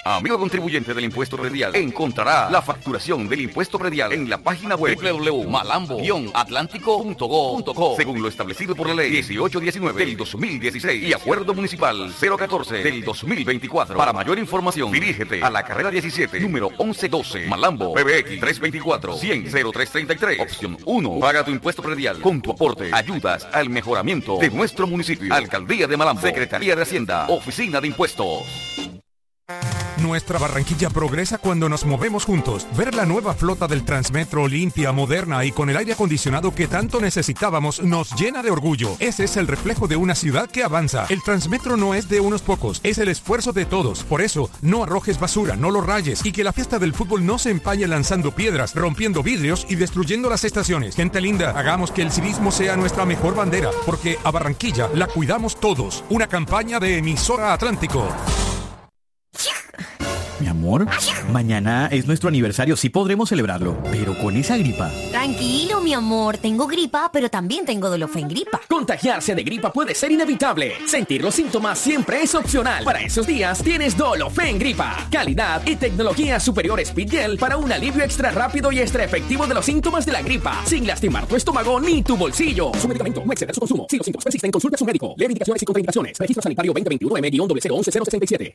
Amigo contribuyente del impuesto predial, encontrará la facturación del impuesto predial en la página web www.malambo-atlántico.go.co según lo establecido por la ley 1819 del 2016 y acuerdo municipal 014 del 2024. Para mayor información, dirígete a la carrera 17, número 1112, Malambo, PBX 324-100-0333, opción 1. Paga tu impuesto predial con tu aporte. Ayudas al mejoramiento de nuestro municipio. Alcaldía de Malambo, Secretaría de Hacienda, Oficina de Impuestos. Nuestra Barranquilla progresa cuando nos movemos juntos. Ver la nueva flota del Transmetro limpia, moderna y con el aire acondicionado que tanto necesitábamos nos llena de orgullo. Ese es el reflejo de una ciudad que avanza. El Transmetro no es de unos pocos, es el esfuerzo de todos. Por eso, no arrojes basura, no lo rayes y que la fiesta del fútbol no se empañe lanzando piedras, rompiendo vidrios y destruyendo las estaciones. Gente linda, hagamos que el civismo sea nuestra mejor bandera, porque a Barranquilla la cuidamos todos. Una campaña de Emisora Atlántico. Mi amor, mañana es nuestro aniversario, sí podremos celebrarlo, pero con esa gripa. Tranquilo, mi amor, tengo gripa, pero también tengo Dolofengripa. Contagiarse de gripa puede ser inevitable. Sentir los síntomas siempre es opcional. Para esos días tienes Dolofengripa. Calidad y tecnología superior Speedgel para un alivio extra rápido y extra efectivo de los síntomas de la gripa, sin lastimar tu estómago ni tu bolsillo. Su medicamento, no exceder su consumo. Si los síntomas persisten, consulta a su médico. Lee indicaciones y contraindicaciones. Registro sanitario 2021-M-011-067.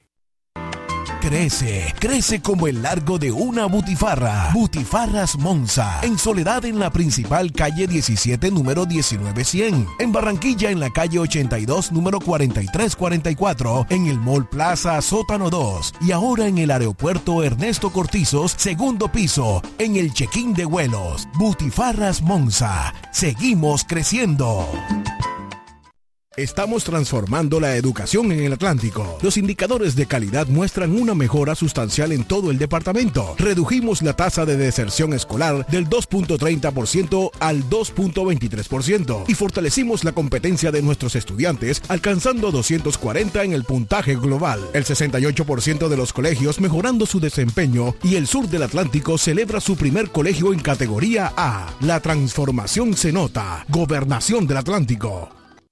Crece como el largo de una butifarra. Butifarras Monza, en Soledad en la principal calle 17, número 19100. En Barranquilla en la calle 82, número 4344. En el Mall Plaza Sótano 2. Y ahora en el aeropuerto Ernesto Cortizos, segundo piso, en el check-in de vuelos. Butifarras Monza. Seguimos creciendo. Estamos transformando la educación en el Atlántico. Los indicadores de calidad muestran una mejora sustancial en todo el departamento. Redujimos la tasa de deserción escolar del 2.30% al 2.23% y fortalecimos la competencia de nuestros estudiantes, alcanzando 240 en el puntaje global. El 68% de los colegios mejorando su desempeño y el sur del Atlántico celebra su primer colegio en categoría A. La transformación se nota. Gobernación del Atlántico.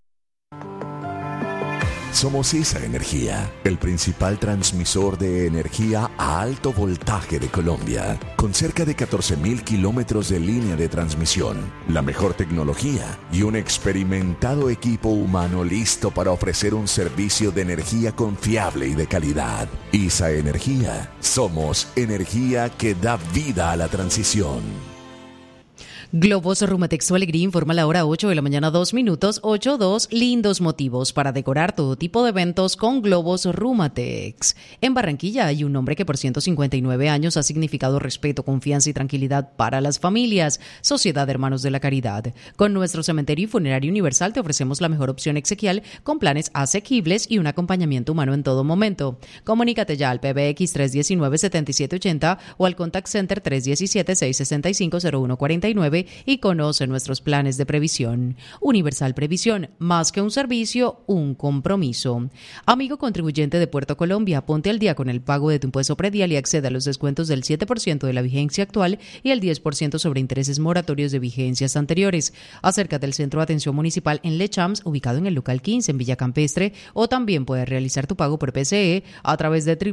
Somos esa energía, el principal transmisor de energía a alto voltaje de Colombia, con cerca de 14.000 kilómetros de línea de transmisión, la mejor tecnología y un experimentado equipo humano listo para ofrecer un servicio de energía confiable y de calidad. ISA Energía, somos energía que da vida a la transición. Globos Rumatex Tu Alegría informa la hora 8 de la mañana 2 minutos, 8:02, lindos motivos para decorar todo tipo de eventos con globos Rumatex. En Barranquilla hay un hombre que por 159 años ha significado respeto, confianza y tranquilidad para las familias. Sociedad Hermanos de la Caridad. Con nuestro cementerio y funerario universal te ofrecemos la mejor opción exequial con planes asequibles y un acompañamiento humano en todo momento. Comunícate ya al PBX 319-7780 o al Contact Center 317-665-0149 y conoce nuestros planes de previsión. Universal Previsión, más que un servicio, un compromiso. Amigo contribuyente de Puerto Colombia, ponte al día con el pago de tu impuesto predial y accede a los descuentos del 7% de la vigencia actual y el 10% sobre intereses moratorios de vigencias anteriores. Acércate al Centro de Atención Municipal en Lechams, ubicado en el local 15 en Villa Campestre, o también puedes realizar tu pago por PCE a través de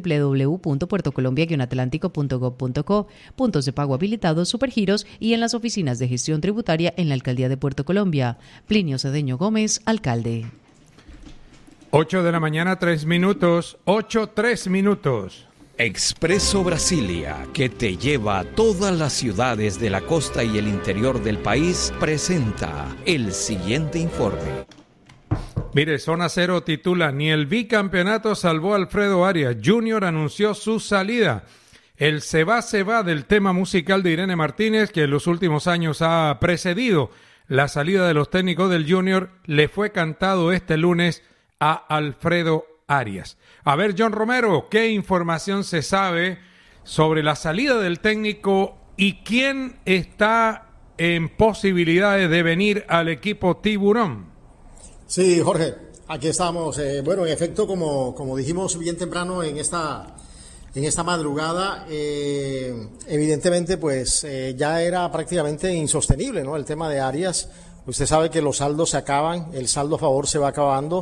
www.puertocolombia-atlántico.gov.co, puntos de pago habilitados, supergiros y en las oficinas de gestión tributaria en la Alcaldía de Puerto Colombia. Plinio Cedeño Gómez, alcalde. 8 de la mañana, 3 minutos. 3 minutos. Expreso Brasilia, que te lleva a todas las ciudades de la costa y el interior del país, presenta el siguiente informe. Mire, Zona Cero titula: ni el bicampeonato salvó a Alfredo Arias. Junior anunció su salida. El se va del tema musical de Irene Martínez, que en los últimos años ha precedido la salida de los técnicos del Junior, le fue cantado este lunes a Alfredo Arias. A ver, John Romero, ¿qué información se sabe sobre la salida del técnico y quién está en posibilidades de venir al equipo Tiburón? Sí, Jorge, aquí estamos. Bueno, en efecto, como dijimos bien temprano en esta madrugada, evidentemente pues ya era prácticamente insostenible, ¿no? El tema de Arias. Usted sabe que los saldos se acaban, el saldo a favor se va acabando.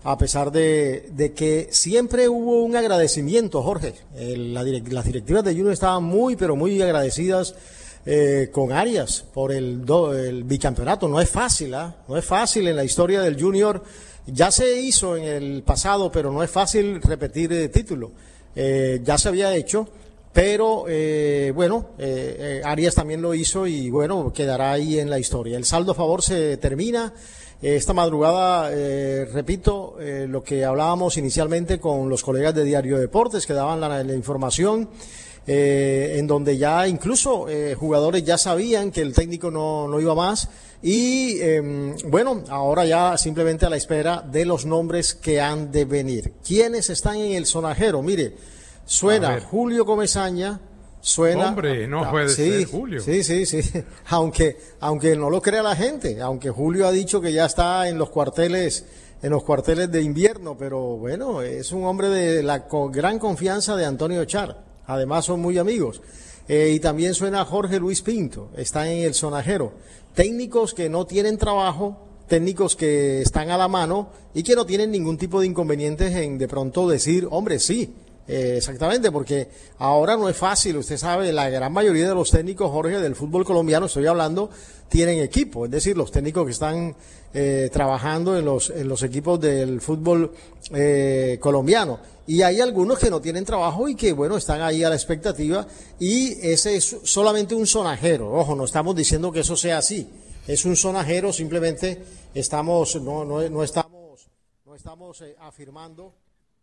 a pesar de que siempre hubo un agradecimiento, Jorge. Las directivas de Junior estaban muy, pero muy agradecidas con Arias por el bicampeonato. No es fácil, no es fácil en la historia del Junior. Ya se hizo en el pasado, pero no es fácil repetir título. Ya se había hecho, pero Arias también lo hizo y bueno, quedará ahí en la historia. El saldo a favor se termina. Esta madrugada, repito, lo que hablábamos inicialmente con los colegas de Diario Deportes que daban la información, en donde ya incluso jugadores ya sabían que el técnico no iba más y ahora ya simplemente a la espera de los nombres que han de venir. ¿Quiénes están en el sonajero? Mire, suena Julio Comesaña. Suena. Hombre, no puede ser Julio. Sí. Aunque no lo crea la gente, aunque Julio ha dicho que ya está en los cuarteles de invierno, pero bueno, es un hombre de la gran confianza de Antonio Char. Además son muy amigos. Y también suena Jorge Luis Pinto, está en el sonajero. Técnicos que no tienen trabajo, técnicos que están a la mano y que no tienen ningún tipo de inconvenientes en de pronto decir, hombre, sí. Exactamente, porque ahora no es fácil, usted sabe, la gran mayoría de los técnicos, Jorge, del fútbol colombiano, estoy hablando, tienen equipo, es decir, los técnicos que están trabajando en los equipos del fútbol colombiano, y hay algunos que no tienen trabajo y que, bueno, están ahí a la expectativa, y ese es solamente un sonajero, ojo, no estamos diciendo que eso sea así, es un sonajero, simplemente no estamos afirmando.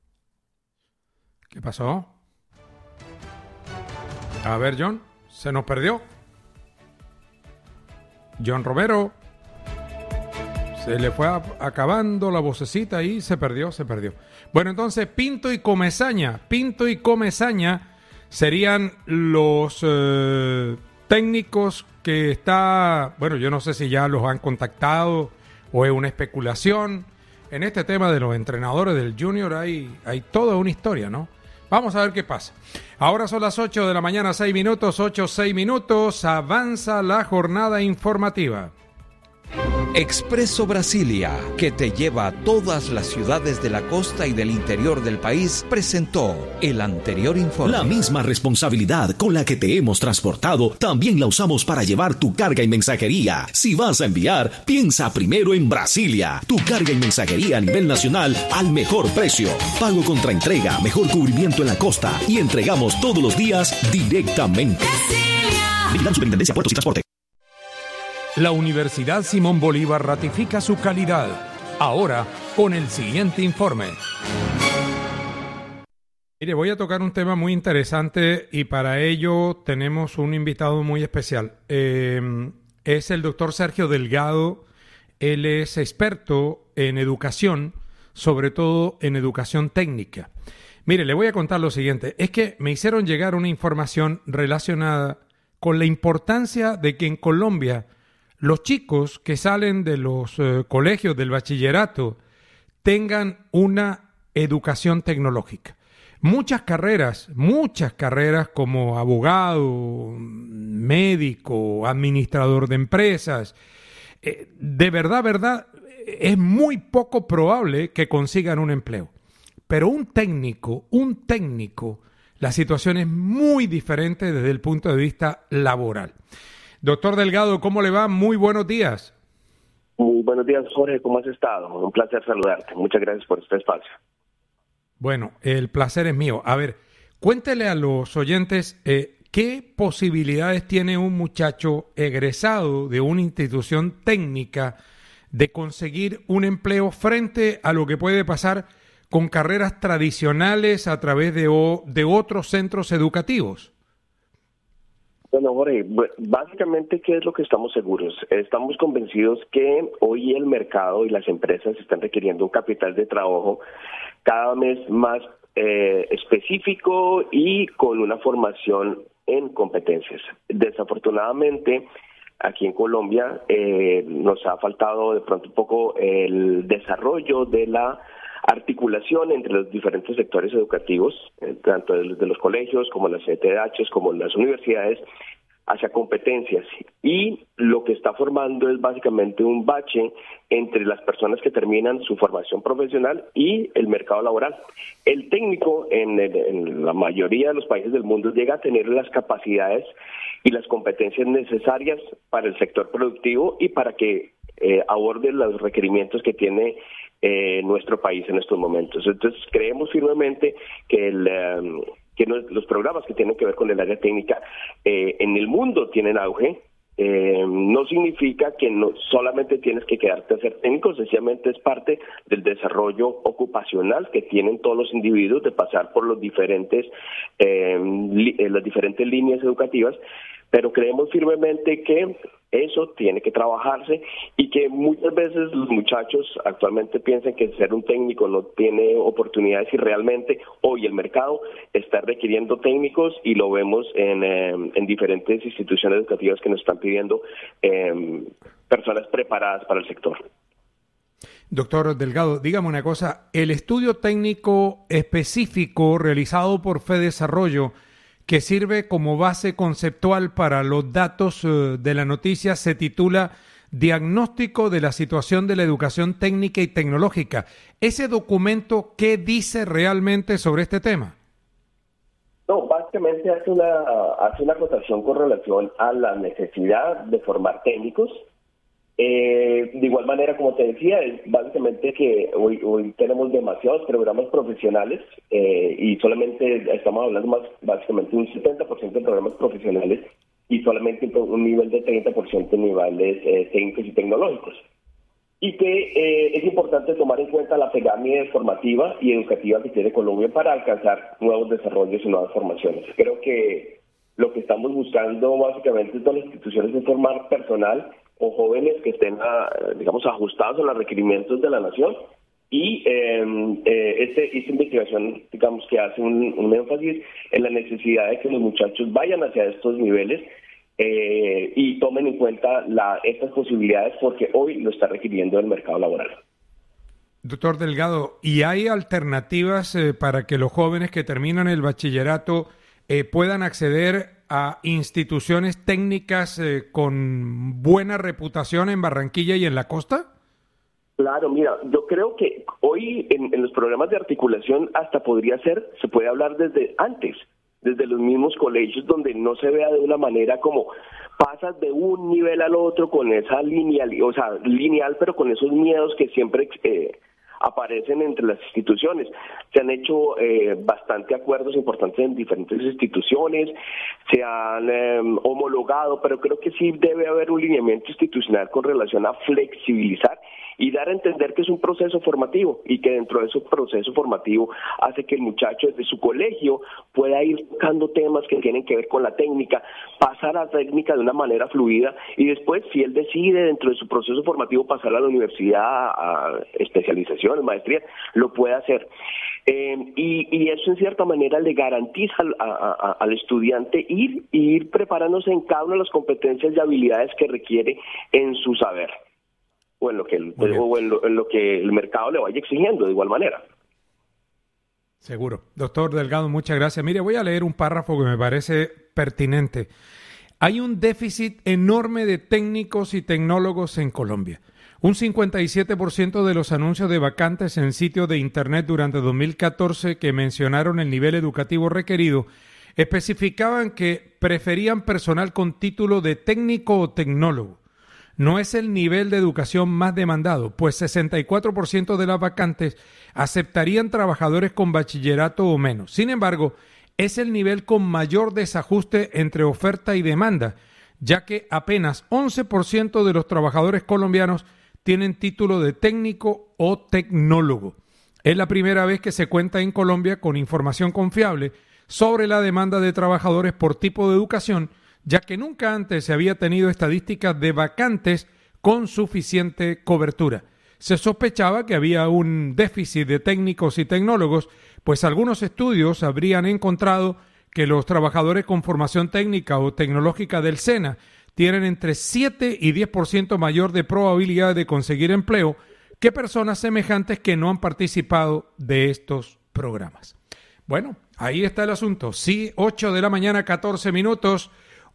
¿Qué pasó? A ver, John, se nos perdió. John Romero. Se le fue acabando la vocecita y se perdió. Bueno, entonces Pinto y Comesaña serían los técnicos que yo no sé si ya los han contactado o es una especulación. En este tema de los entrenadores del Junior hay toda una historia, ¿no? Vamos a ver qué pasa. Ahora son las 8 de la mañana, 6 minutos. Avanza la jornada informativa. Expreso Brasilia, que te lleva a todas las ciudades de la costa y del interior del país, presentó el anterior informe. La misma responsabilidad con la que te hemos transportado, también la usamos para llevar tu carga y mensajería. Si vas a enviar, piensa primero en Brasilia. Tu carga y mensajería a nivel nacional al mejor precio. Pago contra entrega, mejor cubrimiento en la costa y entregamos todos los días directamente. Vigilante Superintendencia Puertos y Transporte. La Universidad Simón Bolívar ratifica su calidad. Ahora, con el siguiente informe. Mire, voy a tocar un tema muy interesante y para ello tenemos un invitado muy especial. Es el doctor Sergio Delgado. Él es experto en educación, sobre todo en educación técnica. Mire, le voy a contar lo siguiente. Es que me hicieron llegar una información relacionada con la importancia de que en Colombia los chicos que salen de los colegios del bachillerato tengan una educación tecnológica. Muchas carreras como abogado, médico, administrador de empresas, de verdad, es muy poco probable que consigan un empleo. Pero un técnico, la situación es muy diferente desde el punto de vista laboral. Doctor Delgado, ¿cómo le va? Muy buenos días. Muy buenos días, Jorge. ¿Cómo has estado? Un placer saludarte. Muchas gracias por este espacio. Bueno, el placer es mío. A ver, cuéntele a los oyentes qué posibilidades tiene un muchacho egresado de una institución técnica de conseguir un empleo frente a lo que puede pasar con carreras tradicionales a través de otros centros educativos. Bueno, Jorge, básicamente, ¿qué es lo que estamos seguros? Estamos convencidos que hoy el mercado y las empresas están requiriendo un capital de trabajo cada vez más específico y con una formación en competencias. Desafortunadamente, aquí en Colombia nos ha faltado de pronto un poco el desarrollo de la articulación entre los diferentes sectores educativos, tanto de los colegios como las ETHs, como las universidades, hacia competencias, y lo que está formando es básicamente un bache entre las personas que terminan su formación profesional y el mercado laboral. El técnico en la mayoría de los países del mundo llega a tener las capacidades y las competencias necesarias para el sector productivo y para que aborde los requerimientos que tiene nuestro país en estos momentos. Entonces creemos firmemente que los programas que tienen que ver con el área técnica en el mundo tienen auge. No significa que no solamente tienes que quedarte a ser técnico, sencillamente es parte del desarrollo ocupacional que tienen todos los individuos de pasar por las diferentes líneas educativas, pero creemos firmemente que eso tiene que trabajarse y que muchas veces los muchachos actualmente piensan que ser un técnico no tiene oportunidades y realmente hoy el mercado está requiriendo técnicos y lo vemos en diferentes instituciones educativas que nos están pidiendo personas preparadas para el sector. Doctor Delgado, dígame una cosa, el estudio técnico específico realizado por FEDesarrollo que sirve como base conceptual para los datos de la noticia se titula Diagnóstico de la situación de la educación técnica y tecnológica. ¿Ese documento qué dice realmente sobre este tema? No, básicamente hace una acotación con relación a la necesidad de formar técnicos. De igual manera, como te decía, es básicamente que hoy tenemos demasiados programas profesionales y solamente estamos hablando más básicamente un 70% de programas profesionales y solamente un nivel de 30% de niveles técnicos y tecnológicos. Y que es importante tomar en cuenta la pirámide formativa y educativa que tiene Colombia para alcanzar nuevos desarrollos y nuevas formaciones. Creo que lo que estamos buscando básicamente es todas las instituciones de formar personal o jóvenes que estén, digamos, ajustados a los requerimientos de la nación. Y esta investigación, digamos, que hace un énfasis en la necesidad de que los muchachos vayan hacia estos niveles y tomen en cuenta estas posibilidades porque hoy lo está requiriendo el mercado laboral. Doctor Delgado, ¿y hay alternativas para que los jóvenes que terminan el bachillerato puedan acceder a instituciones técnicas con buena reputación en Barranquilla y en la costa? Claro, mira, yo creo que hoy en los programas de articulación hasta se puede hablar desde antes, desde los mismos colegios, donde no se vea de una manera como pasas de un nivel al otro con esa lineal, pero con esos miedos que siempre aparecen entre las instituciones. Se han hecho bastante acuerdos importantes en diferentes instituciones, se han homologado, pero creo que sí debe haber un lineamiento institucional con relación a flexibilizar y dar a entender que es un proceso formativo y que dentro de ese proceso formativo hace que el muchacho desde su colegio pueda ir tocando temas que tienen que ver con la técnica, pasar a la técnica de una manera fluida y después, si él decide dentro de su proceso formativo pasar a la universidad, a especialización, maestría, lo puede hacer. Y eso en cierta manera le garantiza al estudiante ir preparándose en cada una de las competencias y habilidades que requiere en su saber o en lo que el mercado le vaya exigiendo de igual manera. Seguro. Doctor Delgado, muchas gracias. Mire, voy a leer un párrafo que me parece pertinente. Hay un déficit enorme de técnicos y tecnólogos en Colombia. Un 57% de los anuncios de vacantes en sitios de Internet durante 2014 que mencionaron el nivel educativo requerido especificaban que preferían personal con título de técnico o tecnólogo. No es el nivel de educación más demandado, pues 64% de las vacantes aceptarían trabajadores con bachillerato o menos. Sin embargo, es el nivel con mayor desajuste entre oferta y demanda, ya que apenas 11% de los trabajadores colombianos tienen título de técnico o tecnólogo. Es la primera vez que se cuenta en Colombia con información confiable sobre la demanda de trabajadores por tipo de educación, ya que nunca antes se había tenido estadísticas de vacantes con suficiente cobertura. Se sospechaba que había un déficit de técnicos y tecnólogos, pues algunos estudios habrían encontrado que los trabajadores con formación técnica o tecnológica del SENA tienen entre 7 y 10% mayor de probabilidad de conseguir empleo que personas semejantes que no han participado de estos programas. Bueno, ahí está el asunto. Sí, 8 de la mañana, 14 minutos.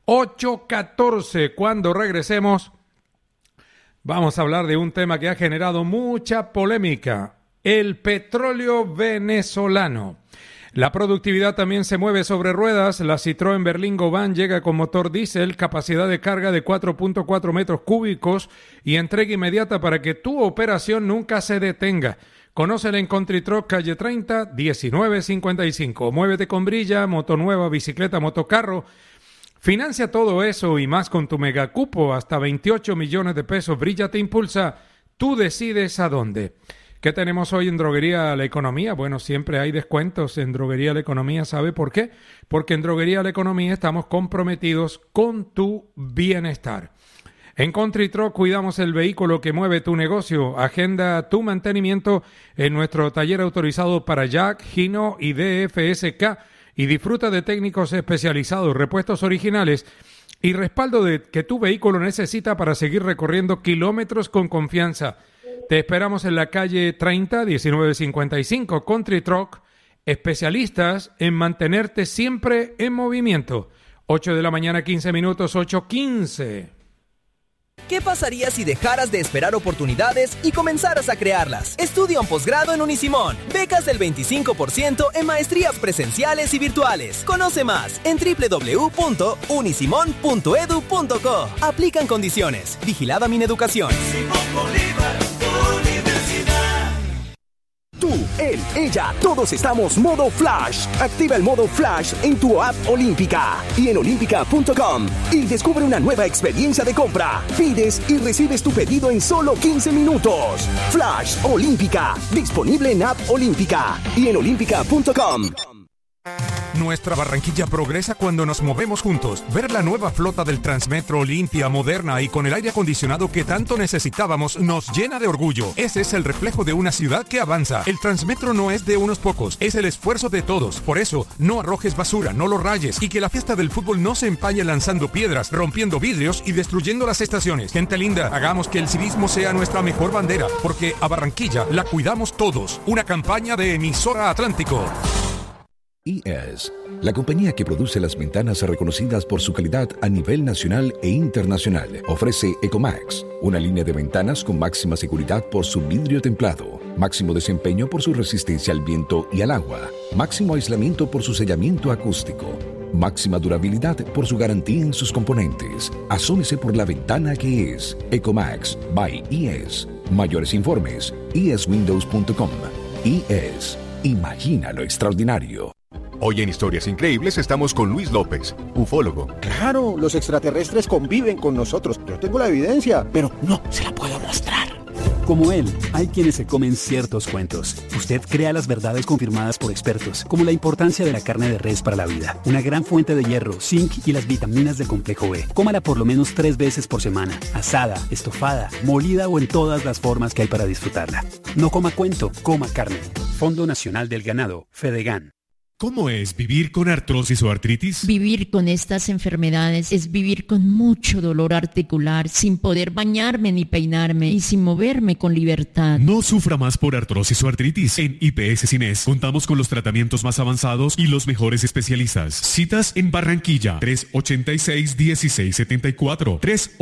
8:14. Cuando regresemos, vamos a hablar de un tema que ha generado mucha polémica: el petróleo venezolano. La productividad también se mueve sobre ruedas. La Citroën Berlingo Van llega con motor diésel, capacidad de carga de 4.4 metros cúbicos y entrega inmediata para que tu operación nunca se detenga. Conócela en Country Truck, calle 30, 1955. Muévete con Brilla, moto nueva, bicicleta, motocarro. Financia todo eso y más con tu megacupo, hasta 28 millones de pesos. Brilla te impulsa, tú decides a dónde. ¿Qué tenemos hoy en Droguería La Economía? Bueno, siempre hay descuentos en Droguería La Economía. ¿Sabe por qué? Porque en Droguería La Economía estamos comprometidos con tu bienestar. En Country Truck cuidamos el vehículo que mueve tu negocio. Agenda tu mantenimiento en nuestro taller autorizado para Jack, Hino y DFSK y disfruta de técnicos especializados, repuestos originales y respaldo que tu vehículo necesita para seguir recorriendo kilómetros con confianza. Te esperamos en la calle 30, 1955, Country Truck, especialistas en mantenerte siempre en movimiento. 8 de la mañana, 15 minutos, 8:15. ¿Qué pasaría si dejaras de esperar oportunidades y comenzaras a crearlas? Estudia un posgrado en Unisimón. Becas del 25% en maestrías presenciales y virtuales. Conoce más en www.unisimon.edu.co. Aplican condiciones. Vigilada Mineducación. Tú, él, ella, todos estamos modo Flash. Activa el modo Flash en tu app Olímpica y en olímpica.com y descubre una nueva experiencia de compra. Pides y recibes tu pedido en solo 15 minutos. Flash Olímpica, disponible en app Olímpica y en olímpica.com. Nuestra Barranquilla progresa cuando nos movemos juntos. Ver la nueva flota del Transmetro limpia, moderna y con el aire acondicionado que tanto necesitábamos nos llena de orgullo. Ese es el reflejo de una ciudad que avanza. El Transmetro no es de unos pocos, es el esfuerzo de todos. Por eso, no arrojes basura, no lo rayes y que la fiesta del fútbol no se empañe lanzando piedras, rompiendo vidrios y destruyendo las estaciones. Gente linda, hagamos que el civismo sea nuestra mejor bandera, porque a Barranquilla la cuidamos todos. Una campaña de Emisora Atlántico. IES, la compañía que produce las ventanas reconocidas por su calidad a nivel nacional e internacional, ofrece Ecomax, una línea de ventanas con máxima seguridad por su vidrio templado, máximo desempeño por su resistencia al viento y al agua, máximo aislamiento por su sellamiento acústico, máxima durabilidad por su garantía en sus componentes. Asómese por la ventana que es Ecomax by IES. Mayores informes, ieswindows.com. IES, imagina lo extraordinario. Hoy en Historias Increíbles estamos con Luis López, ufólogo. Claro, los extraterrestres conviven con nosotros. Yo tengo la evidencia, pero no se la puedo mostrar. Como él, hay quienes se comen ciertos cuentos. Usted crea las verdades confirmadas por expertos, como la importancia de la carne de res para la vida, una gran fuente de hierro, zinc y las vitaminas del complejo B. Cómala por lo menos 3 veces por semana, asada, estofada, molida o en todas las formas que hay para disfrutarla. No coma cuento, coma carne. Fondo Nacional del Ganado, Fedegan. ¿Cómo es vivir con artrosis o artritis? Vivir con estas enfermedades es vivir con mucho dolor articular, sin poder bañarme ni peinarme y sin moverme con libertad. No sufra más por artrosis o artritis. En IPS Cines contamos con los tratamientos más avanzados y los mejores especialistas. Citas en Barranquilla, 386-1674,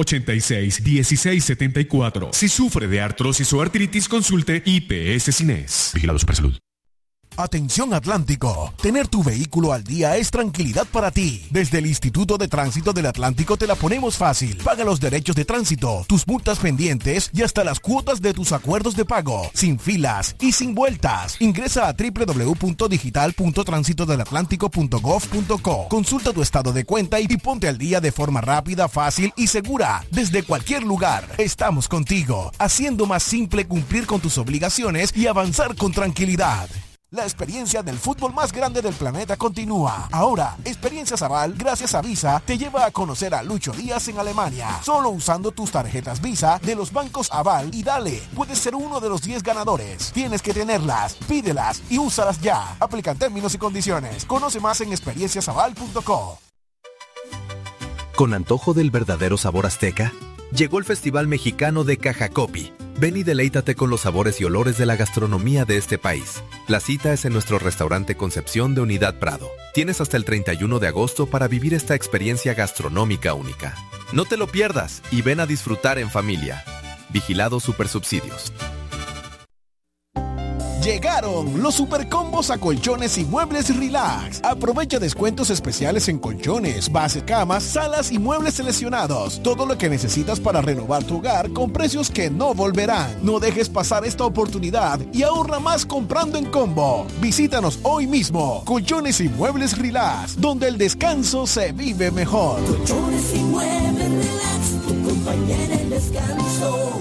386-1674. Si sufre de artrosis o artritis, consulte IPS Cines. Vigilado Supersalud. Atención Atlántico, tener tu vehículo al día es tranquilidad para ti. Desde el Instituto de Tránsito del Atlántico te la ponemos fácil. Paga los derechos de tránsito, tus multas pendientes y hasta las cuotas de tus acuerdos de pago, sin filas y sin vueltas. Ingresa a www.digital.transitodelatlántico.gov.co. Consulta tu estado de cuenta y ponte al día de forma rápida, fácil y segura. Desde cualquier lugar, estamos contigo, haciendo más simple cumplir con tus obligaciones y avanzar con tranquilidad. La experiencia del fútbol más grande del planeta continúa. Ahora, Experiencias Aval, gracias a Visa, te lleva a conocer a Lucho Díaz en Alemania. Solo usando tus tarjetas Visa de los bancos Aval y dale, puedes ser uno de los 10 ganadores. Tienes que tenerlas, pídelas y úsalas ya. Aplican términos y condiciones. Conoce más en experienciasaval.co. Con antojo del verdadero sabor azteca, llegó el Festival Mexicano de Cajacopi. Ven y deleítate con los sabores y olores de la gastronomía de este país. La cita es en nuestro restaurante Concepción de Unidad Prado. Tienes hasta el 31 de agosto para vivir esta experiencia gastronómica única. No te lo pierdas y ven a disfrutar en familia. Vigilado Supersubsidios. Llegaron los supercombos a colchones y muebles Relax. Aprovecha descuentos especiales en colchones, base camas, salas y muebles seleccionados. Todo lo que necesitas para renovar tu hogar con precios que no volverán. No dejes pasar esta oportunidad y ahorra más comprando en combo. Visítanos hoy mismo. Colchones y muebles Relax, donde el descanso se vive mejor. Colchones y muebles Relax, tu compañía en el descanso.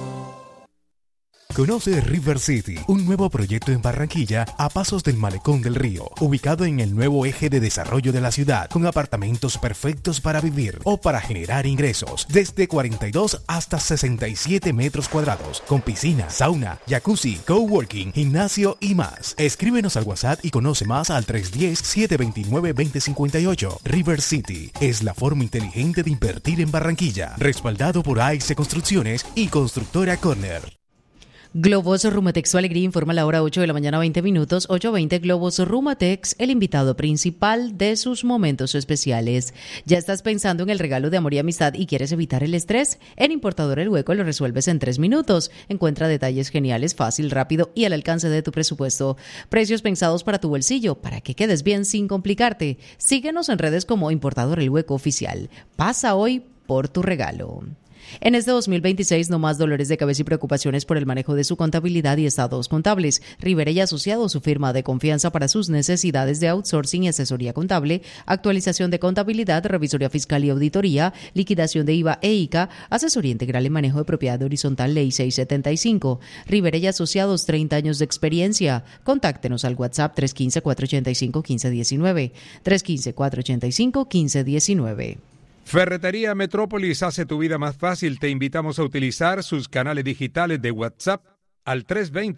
Conoce River City, un nuevo proyecto en Barranquilla a pasos del Malecón del Río, ubicado en el nuevo eje de desarrollo de la ciudad, con apartamentos perfectos para vivir o para generar ingresos, desde 42 hasta 67 metros cuadrados, con piscina, sauna, jacuzzi, coworking, gimnasio y más. Escríbenos al WhatsApp y conoce más al 310-729-2058. River City es la forma inteligente de invertir en Barranquilla, respaldado por AIC Construcciones y Constructora Corner. Globos Rumatex Alegría informa a la hora 8 de la mañana 20 minutos, 8:20 Globos Rumatex, el invitado principal de sus momentos especiales. ¿Ya estás pensando en el regalo de amor y amistad y quieres evitar el estrés? En Importador El Hueco lo resuelves en 3 minutos. Encuentra detalles geniales, fácil, rápido y al alcance de tu presupuesto. Precios pensados para tu bolsillo, para que quedes bien sin complicarte. Síguenos en redes como Importador El Hueco Oficial. Pasa hoy por tu regalo. En este 2026, no más dolores de cabeza y preocupaciones por el manejo de su contabilidad y estados contables. Rivera y Asociados, su firma de confianza para sus necesidades de outsourcing y asesoría contable, actualización de contabilidad, revisoría fiscal y auditoría, liquidación de IVA e ICA, asesoría integral en manejo de propiedad horizontal, Ley 675. Rivera y Asociados, 30 años de experiencia. Contáctenos al WhatsApp 315-485-1519. 315-485-1519. Ferretería Metrópolis hace tu vida más fácil. Te invitamos a utilizar sus canales digitales de WhatsApp al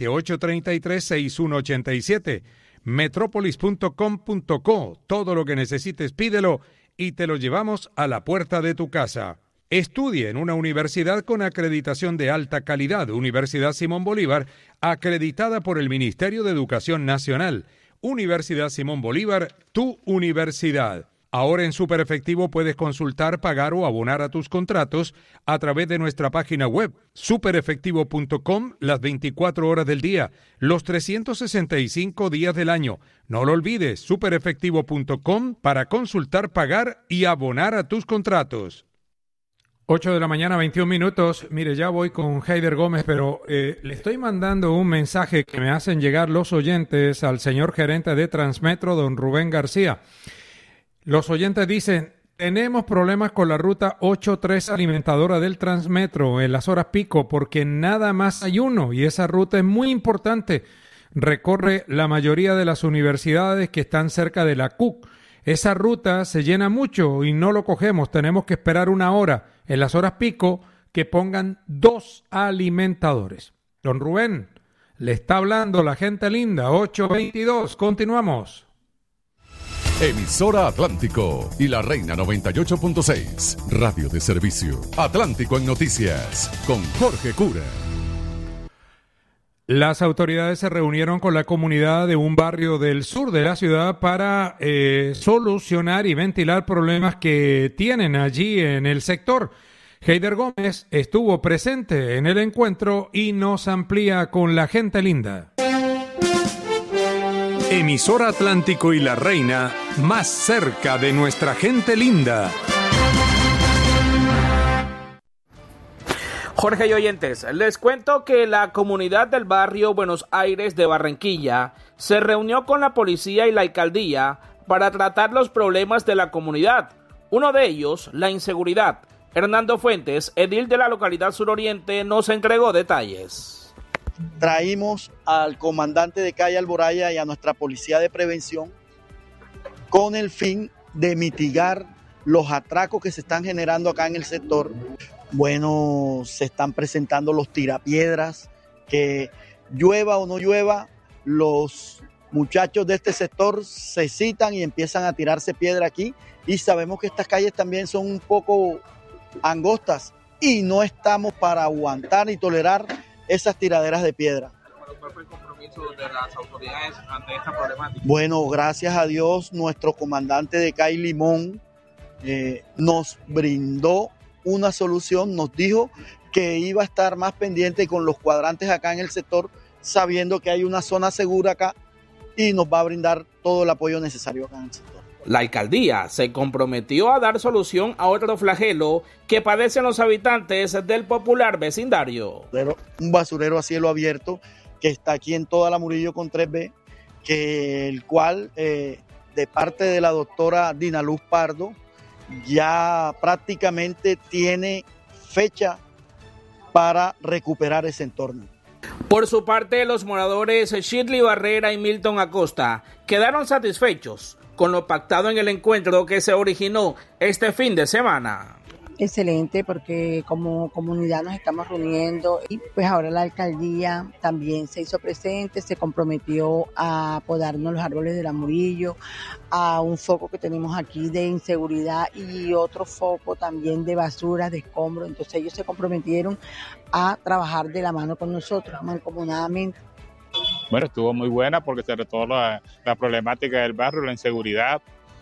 320-833-6187. Metrópolis.com.co. Todo lo que necesites pídelo y te lo llevamos a la puerta de tu casa. Estudie en una universidad con acreditación de alta calidad. Universidad Simón Bolívar, acreditada por el Ministerio de Educación Nacional. Universidad Simón Bolívar, tu universidad. Ahora en Super Efectivo puedes consultar, pagar o abonar a tus contratos a través de nuestra página web, superefectivo.com, las 24 horas del día, los 365 días del año. No lo olvides, superefectivo.com para consultar, pagar y abonar a tus contratos. 8 de la mañana, 21 minutos. Mire, ya voy con Heider Gómez, pero le estoy mandando un mensaje que me hacen llegar los oyentes al señor gerente de Transmetro, don Rubén García. Los oyentes dicen, tenemos problemas con la ruta 83 alimentadora del Transmetro en las horas pico porque nada más hay uno y esa ruta es muy importante. Recorre la mayoría de las universidades que están cerca de la CUC. Esa ruta se llena mucho y no lo cogemos. Tenemos que esperar 1 hora en las horas pico que pongan 2 alimentadores. Don Rubén, le está hablando la gente linda, 822. Continuamos. Emisora Atlántico y La Reina 98.6. Radio de servicio. Atlántico en noticias. Con Jorge Cura. Las autoridades se reunieron con la comunidad de un barrio del sur de la ciudad para solucionar y ventilar problemas que tienen allí en el sector. Heider Gómez estuvo presente en el encuentro y nos amplía con la gente linda. Emisora Atlántico y La Reina, más cerca de nuestra gente linda. Jorge y oyentes, les cuento que la comunidad del barrio Buenos Aires de Barranquilla se reunió con la policía y la alcaldía para tratar los problemas de la comunidad. Uno de ellos, la inseguridad. Hernando Fuentes, edil de la localidad suroriente, nos entregó detalles. Traímos al comandante de calle Alboraya y a nuestra policía de prevención con el fin de mitigar los atracos que se están generando acá en el sector. Bueno, se están presentando los tirapiedras, que llueva o no llueva, los muchachos de este sector se citan y empiezan a tirarse piedra aquí, y sabemos que estas calles también son un poco angostas y no estamos para aguantar ni tolerar esas tiraderas de piedra. ¿cuál fue el compromiso de las autoridades ante esta problemática? Bueno, gracias a Dios, nuestro comandante de CAI Limón nos brindó una solución, nos dijo que iba a estar más pendiente con los cuadrantes acá en el sector, sabiendo que hay una zona segura acá y nos va a brindar todo el apoyo necesario acá en el sector. La alcaldía se comprometió a dar solución a otro flagelo que padecen los habitantes del popular vecindario. Un basurero a cielo abierto que está aquí en toda la Murillo con 3B, que el cual de parte de la doctora Dina Luz Pardo ya prácticamente tiene fecha para recuperar ese entorno. Por su parte, los moradores Shirley Barrera y Milton Acosta quedaron satisfechos con lo pactado en el encuentro que se originó este fin de semana. Excelente, porque como comunidad nos estamos reuniendo y pues ahora la alcaldía también se hizo presente, se comprometió a podarnos los árboles de la Murillo, a un foco que tenemos aquí de inseguridad y otro foco también de basura, de escombros. Entonces ellos se comprometieron a trabajar de la mano con nosotros, mancomunadamente. Bueno, estuvo muy buena porque se trató la problemática del barrio, la inseguridad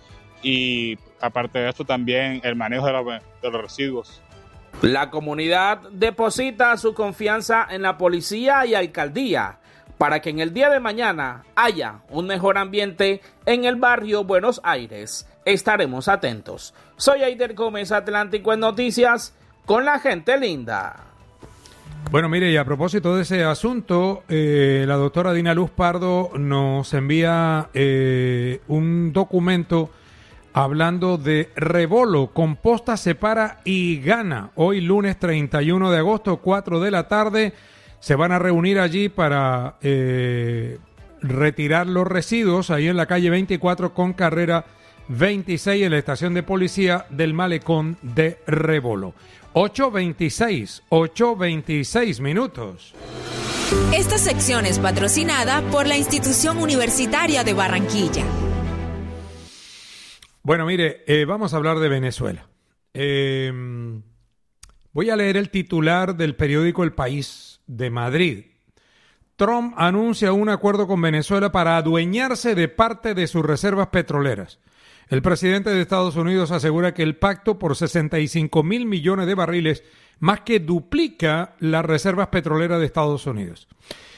y aparte de esto también el manejo de los residuos. La comunidad deposita su confianza en la policía y alcaldía para que en el día de mañana haya un mejor ambiente en el barrio Buenos Aires. Estaremos atentos. Soy Aider Gómez, Atlántico en Noticias, con la gente linda. Bueno, mire, y a propósito de ese asunto, la doctora Dina Luz Pardo nos envía un documento hablando de Rebolo, composta, separa y gana. Hoy lunes 31 de agosto, 4 de la tarde, se van a reunir allí para retirar los residuos ahí en la calle 24 con carrera 26 en la estación de policía del malecón de Rebolo. 8:26 minutos. Esta sección es patrocinada por la Institución Universitaria de Barranquilla. Bueno, mire, vamos a hablar de Venezuela. Voy a leer el titular del periódico El País de Madrid. Trump anuncia un acuerdo con Venezuela para adueñarse de parte de sus reservas petroleras. El presidente de Estados Unidos asegura que el pacto por 65.000 millones de barriles más que duplica las reservas petroleras de Estados Unidos.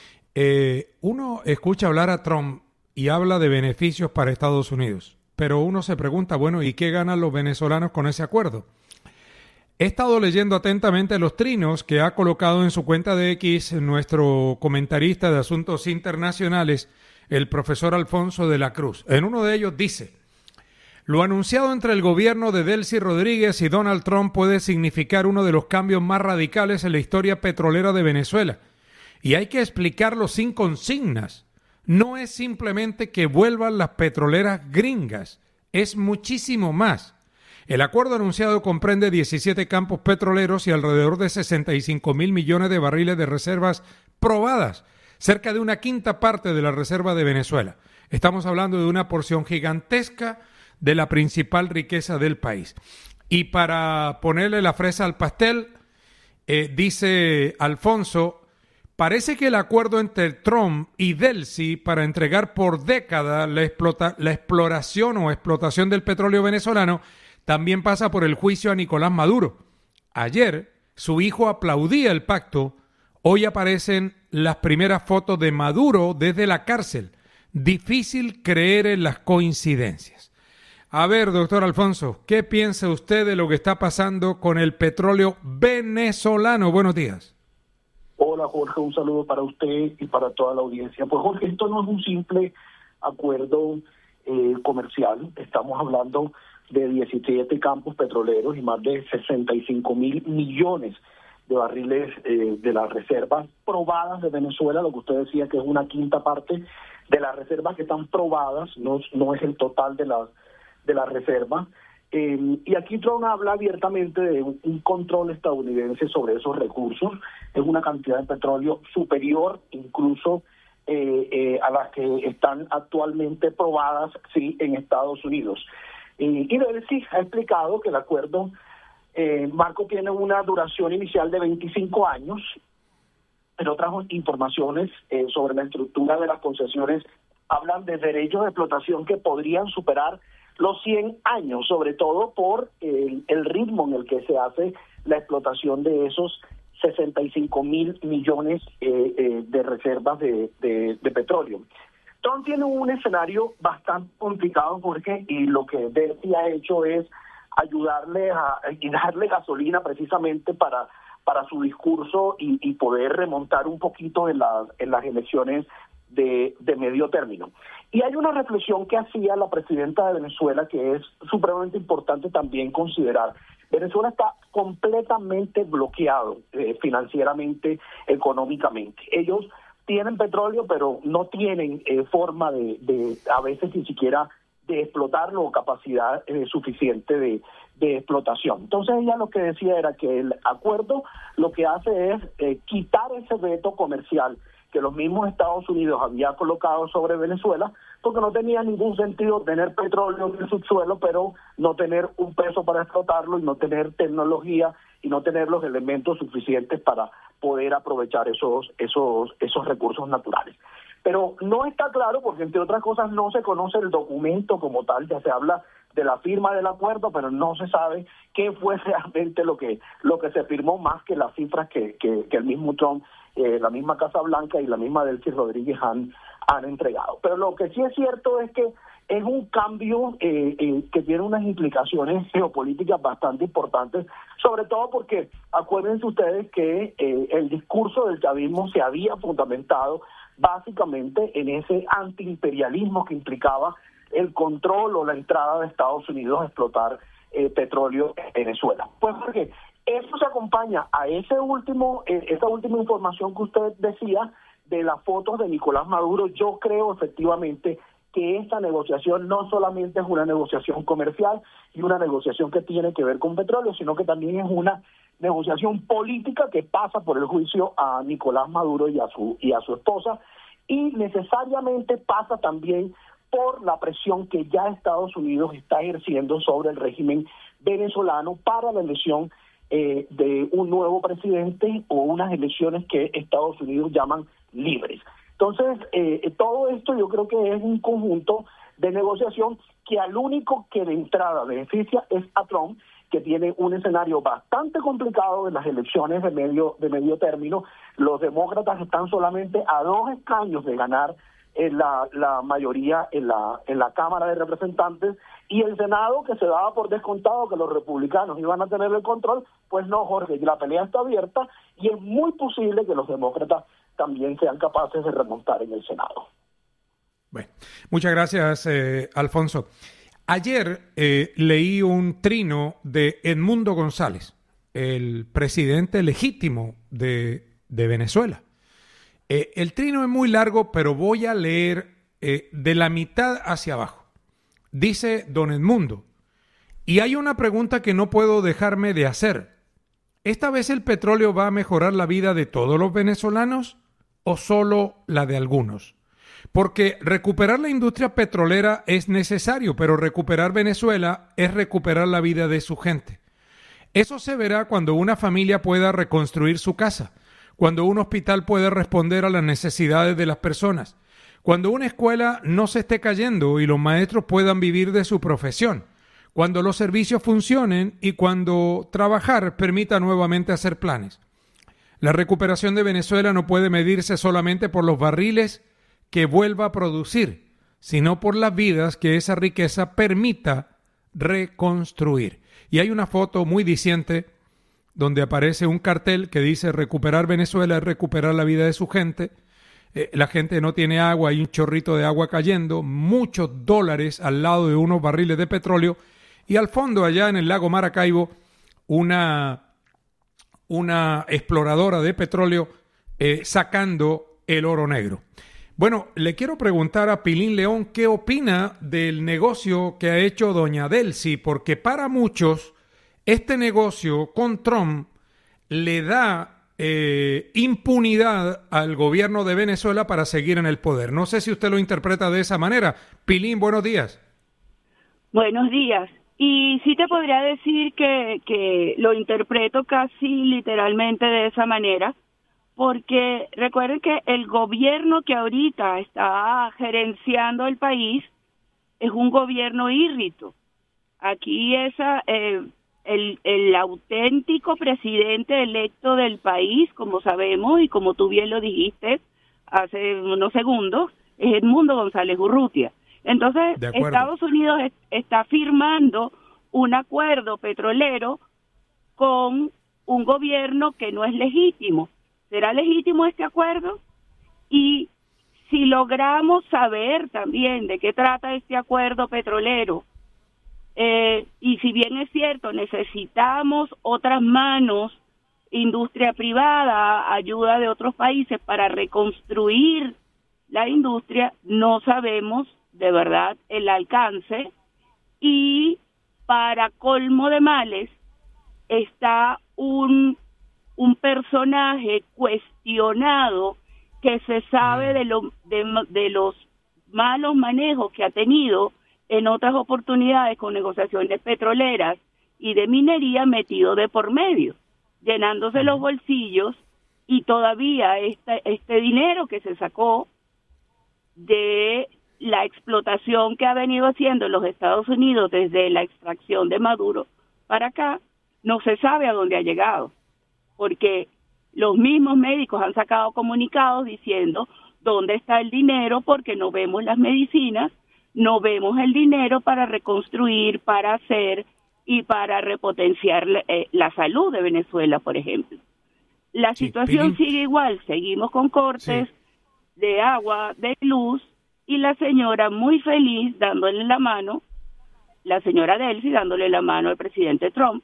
Uno escucha hablar a Trump y habla de beneficios para Estados Unidos, pero uno se pregunta, bueno, ¿y qué ganan los venezolanos con ese acuerdo? He estado leyendo atentamente los trinos que ha colocado en su cuenta de X nuestro comentarista de asuntos internacionales, el profesor Alfonso de la Cruz. En uno de ellos dice: lo anunciado entre el gobierno de Delcy Rodríguez y Donald Trump puede significar uno de los cambios más radicales en la historia petrolera de Venezuela. Y hay que explicarlo sin consignas. No es simplemente que vuelvan las petroleras gringas, es muchísimo más. El acuerdo anunciado comprende 17 campos petroleros y alrededor de 65.000 millones de barriles de reservas probadas, cerca de una quinta parte de la reserva de Venezuela. Estamos hablando de una porción gigantesca de la principal riqueza del país. Y para ponerle la fresa al pastel, dice Alfonso, parece que el acuerdo entre Trump y Delcy para entregar por décadas la exploración o explotación del petróleo venezolano también pasa por el juicio a Nicolás Maduro. Ayer su hijo aplaudía el pacto, hoy aparecen las primeras fotos de Maduro desde la cárcel. Difícil creer en las coincidencias. A ver, doctor Alfonso, ¿qué piensa usted de lo que está pasando con el petróleo venezolano? Buenos días. Hola, Jorge, un saludo para usted y para toda la audiencia. Pues, Jorge, esto no es un simple acuerdo comercial. Estamos hablando de 17 campos petroleros y más de 65.000 millones de barriles de las reservas probadas de Venezuela, lo que usted decía que es una quinta parte de las reservas que están probadas, no es el total de la reserva. Y aquí Trump habla abiertamente de un control estadounidense sobre esos recursos. Es una cantidad de petróleo superior incluso a las que están actualmente probadas sí en Estados Unidos. Y Delcy ha explicado que el acuerdo marco tiene una duración inicial de 25 años informaciones sobre la estructura de las concesiones hablan de derechos de explotación que podrían superar los 100 años, sobre todo por el ritmo en el que se hace la explotación de esos 65.000 millones de reservas de petróleo. Trump tiene un escenario bastante complicado, Jorge, y lo que Bertie ha hecho es ayudarle y darle gasolina precisamente para su discurso y poder remontar un poquito en las elecciones de medio término. Y hay una reflexión que hacía la presidenta de Venezuela que es supremamente importante también considerar. Venezuela está completamente bloqueado financieramente, económicamente. Ellos tienen petróleo, pero no tienen forma de a veces ni siquiera de explotarlo o capacidad suficiente de explotación. Entonces ella lo que decía era que el acuerdo lo que hace es quitar ese veto comercial que los mismos Estados Unidos había colocado sobre Venezuela, porque no tenía ningún sentido tener petróleo en el subsuelo, pero no tener un peso para explotarlo y no tener tecnología y no tener los elementos suficientes para poder aprovechar esos recursos naturales. Pero no está claro porque, entre otras cosas, no se conoce el documento como tal. Ya se habla de la firma del acuerdo, pero no se sabe qué fue realmente lo que se firmó, más que las cifras que el mismo Trump, la misma Casa Blanca y la misma Delcy Rodríguez han entregado. Pero lo que sí es cierto es que es un cambio que tiene unas implicaciones geopolíticas bastante importantes, sobre todo porque acuérdense ustedes que el discurso del chavismo se había fundamentado básicamente en ese antiimperialismo que implicaba el control o la entrada de Estados Unidos a explotar petróleo en Venezuela. Pues porque eso se acompaña a esa última información que usted decía de las fotos de Nicolás Maduro. Yo creo efectivamente que esta negociación no solamente es una negociación comercial y una negociación que tiene que ver con petróleo, sino que también es una negociación política que pasa por el juicio a Nicolás Maduro y a su esposa, y necesariamente pasa también por la presión que ya Estados Unidos está ejerciendo sobre el régimen venezolano para la elección de un nuevo presidente o unas elecciones que Estados Unidos llaman libres. Entonces, todo esto yo creo que es un conjunto de negociación que al único que de entrada beneficia es a Trump, que tiene un escenario bastante complicado en las elecciones de medio término. Los demócratas están solamente a 2 escaños de ganar la mayoría en la Cámara de Representantes, y el Senado, que se daba por descontado que los republicanos iban a tener el control, pues no, Jorge, la pelea está abierta y es muy posible que los demócratas también sean capaces de remontar en el Senado. Bueno, muchas gracias, Alfonso. Ayer leí un trino de Edmundo González, el presidente legítimo de Venezuela. El trino es muy largo, pero voy a leer de la mitad hacia abajo. Dice don Edmundo: y hay una pregunta que no puedo dejarme de hacer. ¿Esta vez el petróleo va a mejorar la vida de todos los venezolanos o solo la de algunos? Porque recuperar la industria petrolera es necesario, pero recuperar Venezuela es recuperar la vida de su gente. Eso se verá cuando una familia pueda reconstruir su casa, cuando un hospital pueda responder a las necesidades de las personas, cuando una escuela no se esté cayendo y los maestros puedan vivir de su profesión, cuando los servicios funcionen y cuando trabajar permita nuevamente hacer planes. La recuperación de Venezuela no puede medirse solamente por los barriles que vuelva a producir, sino por las vidas que esa riqueza permita reconstruir. Y hay una foto muy diciente donde aparece un cartel que dice: recuperar Venezuela es recuperar la vida de su gente. La gente no tiene agua, hay un chorrito de agua cayendo, muchos dólares al lado de unos barriles de petróleo, y al fondo, allá en el lago Maracaibo, una exploradora de petróleo sacando el oro negro. Bueno, le quiero preguntar a Pilín León qué opina del negocio que ha hecho doña Delcy, porque para muchos este negocio con Trump le da impunidad al gobierno de Venezuela para seguir en el poder. No sé si usted lo interpreta de esa manera. Pilín, buenos días. Buenos días. Y sí te podría decir que lo interpreto casi literalmente de esa manera, porque recuerden que el gobierno que ahorita está gerenciando el país es un gobierno híbrido. Aquí el auténtico presidente electo del país, como sabemos y como tú bien lo dijiste hace unos segundos, es Edmundo González Urrutia. Entonces, Estados Unidos está firmando un acuerdo petrolero con un gobierno que no es legítimo. ¿Será legítimo este acuerdo? Y si logramos saber también de qué trata este acuerdo petrolero, y si bien es cierto, necesitamos otras manos, industria privada, ayuda de otros países para reconstruir la industria, no sabemos de verdad el alcance, y para colmo de males está un personaje cuestionado que se sabe de los malos manejos que ha tenido en otras oportunidades con negociaciones petroleras y de minería metido de por medio, llenándose los bolsillos, y todavía este dinero que se sacó de la explotación que ha venido haciendo los Estados Unidos desde la extracción de Maduro para acá, no se sabe a dónde ha llegado, porque los mismos médicos han sacado comunicados diciendo dónde está el dinero, porque no vemos las medicinas, no vemos el dinero para reconstruir, para hacer y para repotenciar la salud de Venezuela, por ejemplo. La situación sigue igual, seguimos con cortes de agua, de luz, y la señora muy feliz dándole la mano, la señora Delcy dándole la mano al presidente Trump,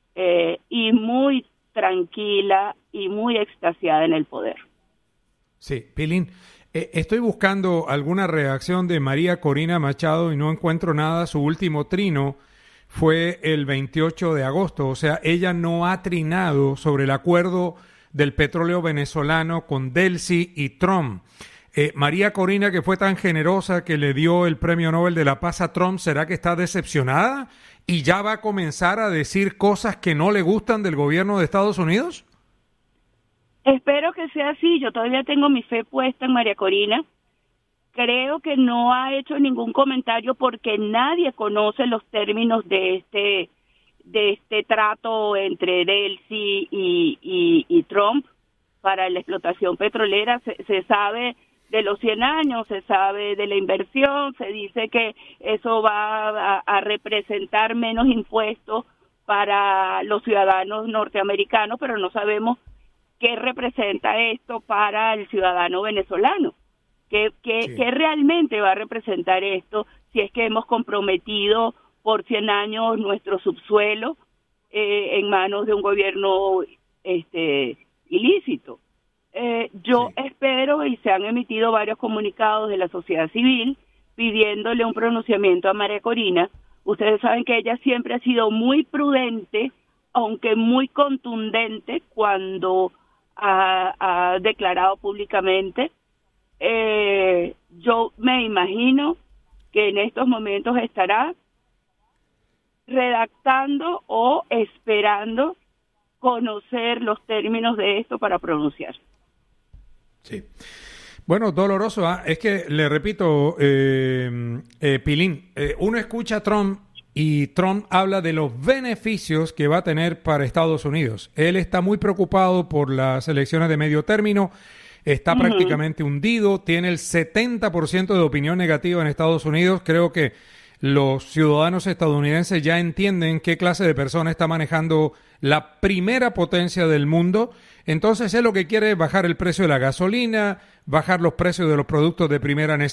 y muy tranquila y muy extasiada en el poder. Sí, Pilín, estoy buscando alguna reacción de María Corina Machado y no encuentro nada. Su último trino fue el 28 de agosto, o sea, ella no ha trinado sobre el acuerdo del petróleo venezolano con Delcy y Trump. María Corina, que fue tan generosa que le dio el Premio Nobel de la Paz a Trump, ¿será que está decepcionada y ya va a comenzar a decir cosas que no le gustan del gobierno de Estados Unidos? Espero que sea así. Yo todavía tengo mi fe puesta en María Corina. Creo que no ha hecho ningún comentario porque nadie conoce los términos de este trato entre Delcy y Trump para la explotación petrolera. Se sabe de los 100 años, se sabe de la inversión, se dice que eso va a representar menos impuestos para los ciudadanos norteamericanos, pero no sabemos qué representa esto para el ciudadano venezolano. ¿Qué realmente va a representar esto si es que hemos comprometido por 100 años nuestro subsuelo en manos de un gobierno ilícito? Yo espero, y se han emitido varios comunicados de la sociedad civil pidiéndole un pronunciamiento a María Corina. Ustedes saben que ella siempre ha sido muy prudente, aunque muy contundente cuando ha declarado públicamente. Yo me imagino que en estos momentos estará redactando o esperando conocer los términos de esto para pronunciar. Sí. Bueno, doloroso, es que le repito, Pilín, uno escucha a Trump y Trump habla de los beneficios que va a tener para Estados Unidos. Él está muy preocupado por las elecciones de medio término, está prácticamente hundido, tiene el 70% de opinión negativa en Estados Unidos. Creo que los ciudadanos estadounidenses ya entienden qué clase de persona está manejando la primera potencia del mundo. Entonces él lo que quiere es bajar el precio de la gasolina, bajar los precios de los productos de primera necesidad.